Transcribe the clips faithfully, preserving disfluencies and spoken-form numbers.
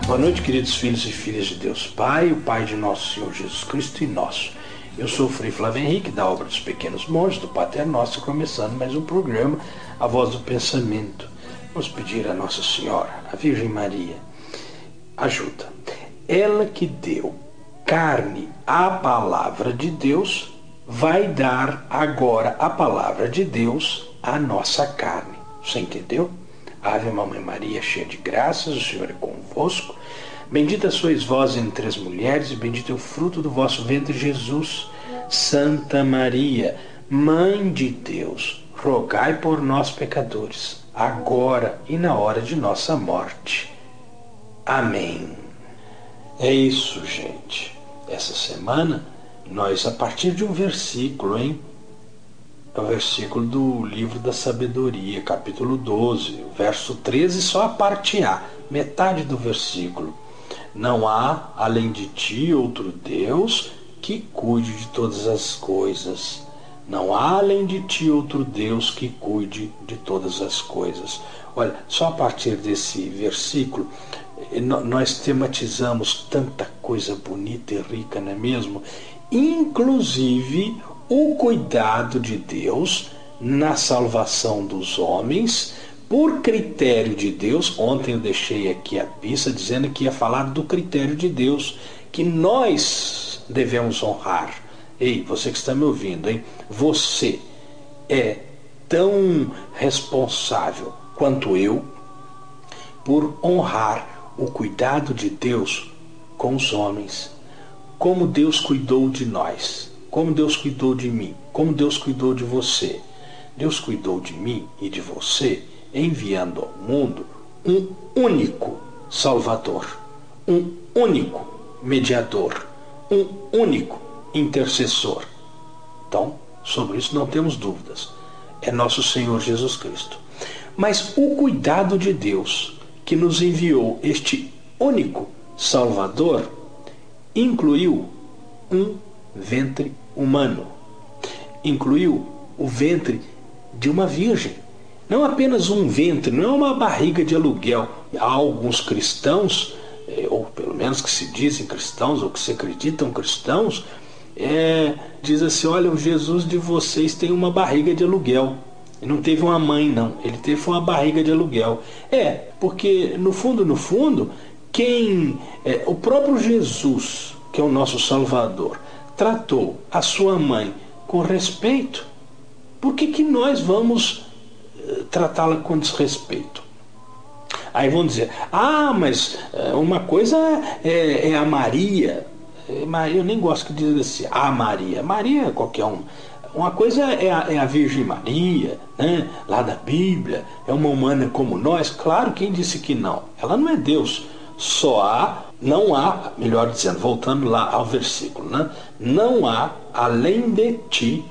Boa noite, queridos filhos e filhas de Deus Pai, o Pai de nosso Senhor Jesus Cristo e nosso. Eu sou o Frei Flávio Henrique, da obra dos Pequenos Monges, do Pater Nosso, começando mais um programa, A Voz do Pensamento. Vamos pedir a Nossa Senhora, a Virgem Maria, ajuda. Ela que deu carne à palavra de Deus, vai dar agora a palavra de Deus à nossa carne. Você entendeu? Ave Mamãe Maria, cheia de graças, o Senhor é convosco. Bendita sois vós entre as mulheres, e bendito é o fruto do vosso ventre, Jesus. Santa Maria, Mãe de Deus, rogai por nós, pecadores, agora e na hora de nossa morte. Amém. É isso, gente. Essa semana, nós, a partir de um versículo, hein? É o versículo do livro da sabedoria, capítulo doze, verso treze, só a parte A, metade do versículo. Não há, além de ti, outro Deus que cuide de todas as coisas. Não há, além de ti, outro Deus que cuide de todas as coisas. Olha, só a partir desse versículo, nós tematizamos tanta coisa bonita e rica, não é mesmo? Inclusive o cuidado de Deus na salvação dos homens, por critério de Deus. Ontem eu deixei aqui a pista dizendo que ia falar do critério de Deus, que nós devemos honrar. Ei, você que está me ouvindo, hein? Você é tão responsável quanto eu por honrar o cuidado de Deus com os homens. Como Deus cuidou de nós. Como Deus cuidou de mim, como Deus cuidou de você. Deus cuidou de mim e de você enviando ao mundo um único Salvador, um único mediador, um único intercessor. Então, sobre isso não temos dúvidas. É nosso Senhor Jesus Cristo. Mas o cuidado de Deus que nos enviou este único Salvador incluiu um ventre humano, incluiu o ventre de uma virgem. Não apenas um ventre, não é uma barriga de aluguel. Há alguns cristãos, ou pelo menos que se dizem cristãos, ou que se acreditam cristãos, é, diz assim: olha, o Jesus de vocês tem uma barriga de aluguel. Ele não teve uma mãe, não. Ele teve uma barriga de aluguel. É, porque no fundo, no fundo, quem é, o próprio Jesus, que é o nosso Salvador, tratou a sua mãe com respeito, por que que nós vamos uh, tratá-la com desrespeito? Aí vão dizer: ah, mas uh, uma coisa é, é a Maria. Eu nem gosto que diga assim, a Maria. Maria é qualquer um. Uma coisa é a, é a Virgem Maria, né? Lá da Bíblia, é uma humana como nós. Claro, quem disse que não? Ela não é Deus. Só há, não há, melhor dizendo, voltando lá ao versículo, né? Não há, além de ti,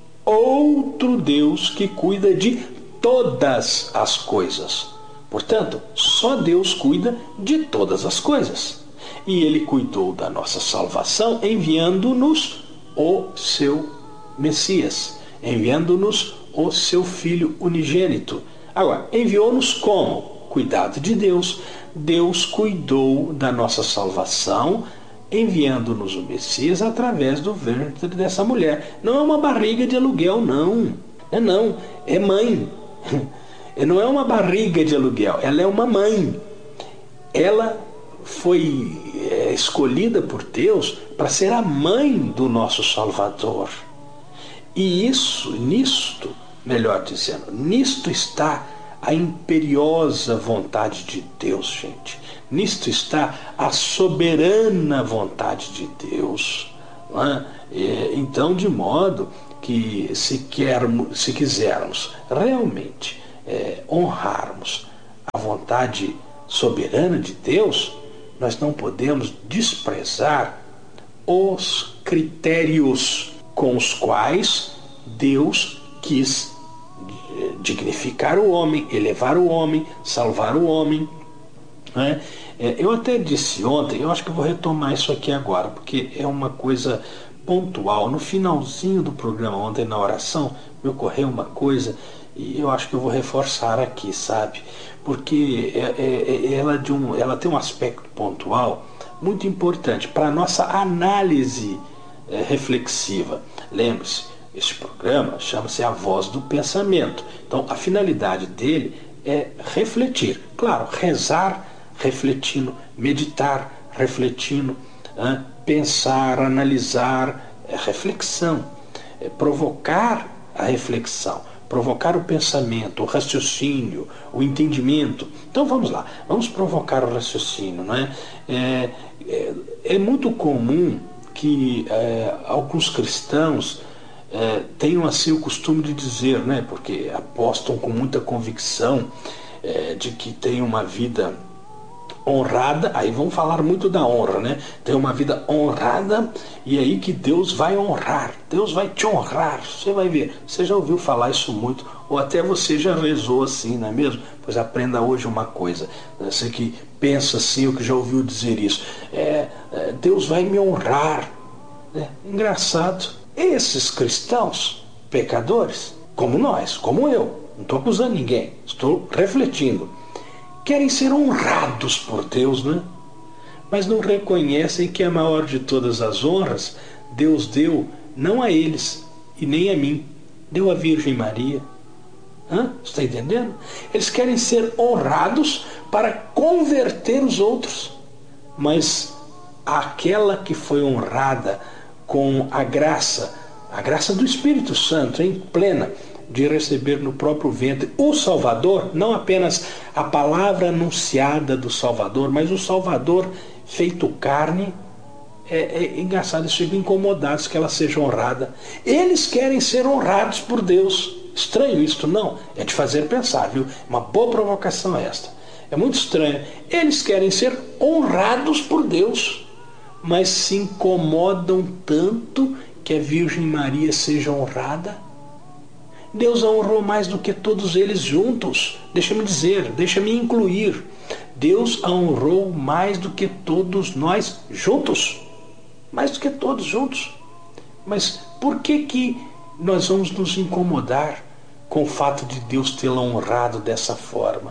outro Deus que cuida de todas as coisas. Portanto, só Deus cuida de todas as coisas. E Ele cuidou da nossa salvação enviando-nos o seu Messias, enviando-nos o seu Filho unigênito. Agora, enviou-nos como? Cuidado de Deus. Deus cuidou da nossa salvação enviando-nos o Messias através do ventre dessa mulher. Não é uma barriga de aluguel, não. É não, é mãe. Não é uma barriga de aluguel, ela é uma mãe. Ela foi é, escolhida por Deus para ser a mãe do nosso Salvador. E isso, nisto, melhor dizendo, nisto está a imperiosa vontade de Deus, gente. Nisto está a soberana vontade de Deus. Não é? Então, de modo que se, quermos, se quisermos realmente é, honrarmos a vontade soberana de Deus, nós não podemos desprezar os critérios com os quais Deus quis dignificar o homem, elevar o homem, salvar o homem. Né? Eu até disse ontem, eu acho que eu vou retomar isso aqui agora, porque é uma coisa pontual. No finalzinho do programa ontem, na oração, me ocorreu uma coisa E eu acho que eu vou reforçar aqui, sabe? Porque é, é, ela, de um, ela tem um aspecto pontual muito importante para a nossa análise é, reflexiva. Lembre-se, este programa chama-se A Voz do Pensamento. Então, a finalidade dele é refletir. Claro, rezar refletindo, meditar refletindo, hein? Pensar, analisar, é reflexão. É provocar a reflexão, provocar o pensamento, o raciocínio, o entendimento. Então vamos lá, vamos provocar o raciocínio, não é? É, é, é muito comum que é, alguns cristãos é, tenham assim o costume de dizer, né, porque apostam com muita convicção é, de que tem uma vida honrada, aí vão falar muito da honra, né? Tem uma vida honrada e aí que Deus vai honrar, Deus vai te honrar, você vai ver. Você já ouviu falar isso muito, ou até você já rezou assim, não é mesmo? Pois aprenda hoje uma coisa, você que pensa assim, ou que já ouviu dizer isso, é, é, Deus vai me honrar. É, engraçado, esses cristãos pecadores, como nós, como eu, não estou acusando ninguém, estou refletindo, querem ser honrados por Deus, né? Mas não reconhecem que a maior de todas as honras Deus deu não a eles e nem a mim, deu à Virgem Maria. Hã? Você está entendendo? Eles querem ser honrados para converter os outros, mas aquela que foi honrada com a graça, a graça do Espírito Santo em plena, de receber no próprio ventre o Salvador, não apenas a palavra anunciada do Salvador, mas o Salvador feito carne. É, é engraçado, eles ficam incomodados que ela seja honrada. Eles querem ser honrados por Deus. Estranho isto, não? É de fazer pensar, viu? Uma boa provocação esta. É muito estranho. Eles querem ser honrados por Deus, mas se incomodam tanto que a Virgem Maria seja honrada. Deus a honrou mais do que todos eles juntos. Deixa-me dizer, deixa-me incluir. Deus a honrou mais do que todos nós juntos. Mais do que todos juntos. Mas por que que nós vamos nos incomodar com o fato de Deus tê-la honrado dessa forma?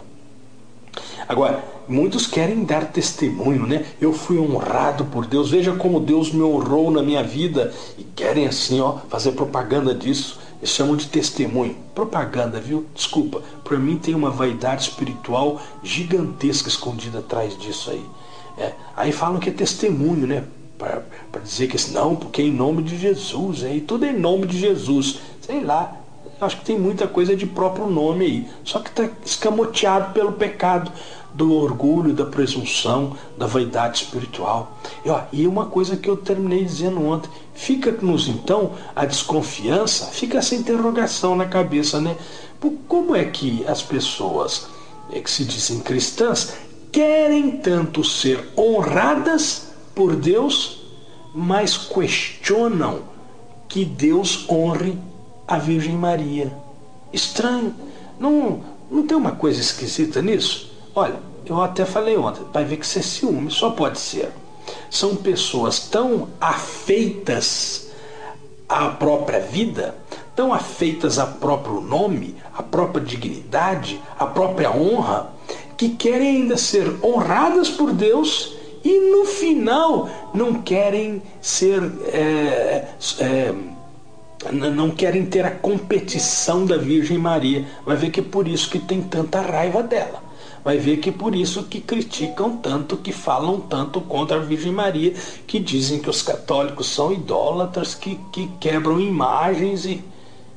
Agora, muitos querem dar testemunho, né? Eu fui honrado por Deus, veja como Deus me honrou na minha vida. E querem assim, ó, fazer propaganda disso. Eles chamam de testemunho. Propaganda, viu? Desculpa, para mim tem uma vaidade espiritual gigantesca escondida atrás disso aí. É, aí falam que é testemunho, né? Para dizer que não, porque é em nome de Jesus, aí tudo é em nome de Jesus. Sei lá, acho que tem muita coisa de próprio nome aí. Só que está escamoteado pelo pecado do orgulho, da presunção, da vaidade espiritual. E, ó, e uma coisa que eu terminei dizendo ontem, fica-nos então a desconfiança, fica essa interrogação na cabeça, né? Como é que as pessoas é, que se dizem cristãs querem tanto ser honradas por Deus, mas questionam que Deus honre a Virgem Maria? Estranho. Não, não tem uma coisa esquisita nisso? Olha, eu até falei ontem, vai ver que isso é ciúme, só pode ser. São pessoas tão afeitas à própria vida, tão afeitas ao próprio nome, à própria dignidade, à própria honra, que querem ainda ser honradas por Deus e no final não querem ser... É, é, não querem ter a competição da Virgem Maria. Vai ver que é por isso que tem tanta raiva dela. Vai ver que é por isso que criticam tanto, que falam tanto contra a Virgem Maria, que dizem que os católicos são idólatras, que, que quebram imagens e...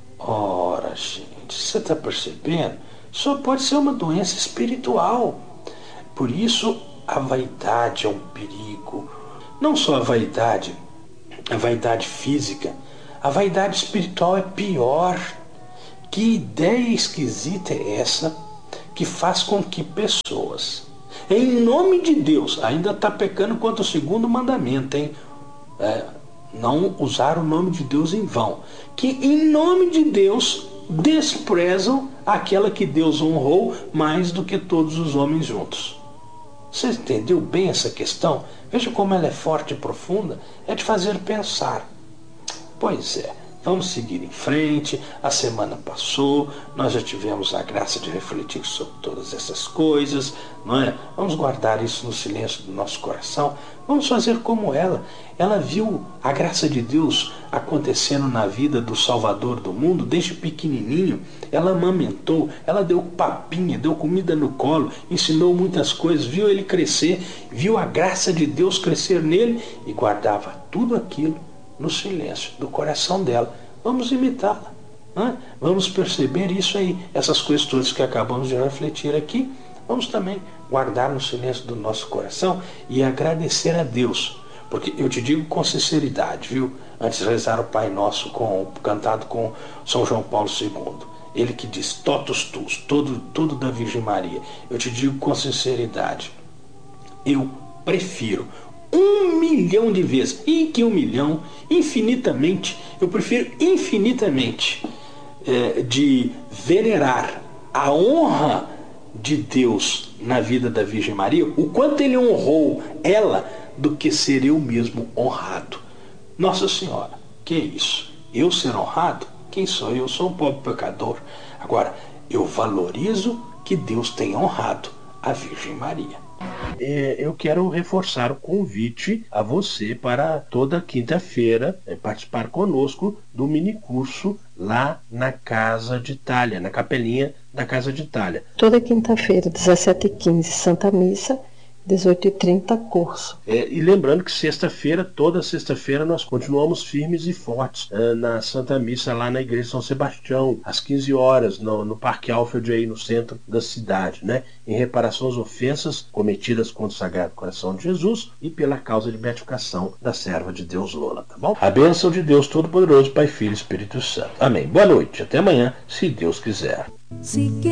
Ora, gente, você está percebendo? Só pode ser uma doença espiritual. Por isso, a vaidade é um perigo. Não só a vaidade, a vaidade física, a vaidade espiritual é pior. Que ideia esquisita é essa que faz com que pessoas, em nome de Deus, ainda está pecando contra o segundo mandamento, hein? É, não usar o nome de Deus em vão, que em nome de Deus desprezam aquela que Deus honrou mais do que todos os homens juntos. Você entendeu bem essa questão? Veja como ela é forte e profunda, é de fazer pensar. Pois é, Vamos seguir em frente. A semana passou, nós já tivemos a graça de refletir sobre todas essas coisas, não é? Vamos guardar isso no silêncio do nosso coração. Vamos fazer como ela. Ela viu a graça de Deus acontecendo na vida do Salvador do mundo desde pequenininho. Ela amamentou, ela deu papinha, deu comida no colo, ensinou muitas coisas, viu ele crescer, viu a graça de Deus crescer nele e guardava tudo aquilo no silêncio do coração dela. Vamos imitá-la, né? Vamos perceber isso aí, essas coisas todas que acabamos de refletir aqui. Vamos também guardar no silêncio do nosso coração e agradecer a Deus. Porque eu te digo com sinceridade, viu? Antes de rezar o Pai Nosso com, cantado com São João Paulo segundo. Ele que diz, totus tuus, todo, todo da Virgem Maria. Eu te digo com sinceridade, eu prefiro um milhão de vezes, e que um milhão, infinitamente, eu prefiro infinitamente é, de venerar a honra de Deus na vida da Virgem Maria, o quanto ele honrou ela, do que ser eu mesmo honrado. Nossa Senhora, que é isso? Eu ser honrado? Quem sou eu? Eu sou um pobre pecador. Agora, eu valorizo que Deus tenha honrado a Virgem Maria. É, eu quero reforçar o convite a você para toda quinta-feira é, participar conosco do minicurso lá na Casa de Itália, na capelinha da Casa de Itália. Toda quinta-feira, dezessete e quinze, Santa Missa, dezoito e trinta, curso. É, e lembrando que sexta-feira, toda sexta-feira, nós continuamos firmes e fortes é, na Santa Missa lá na Igreja São Sebastião, às quinze horas, no, no Parque Alfred, aí no centro da cidade, né? Em reparação às ofensas cometidas contra o Sagrado Coração de Jesus e pela causa de beatificação da serva de Deus Lola, tá bom? A bênção de Deus Todo-Poderoso, Pai, Filho e Espírito Santo. Amém. Boa noite. Até amanhã, se Deus quiser.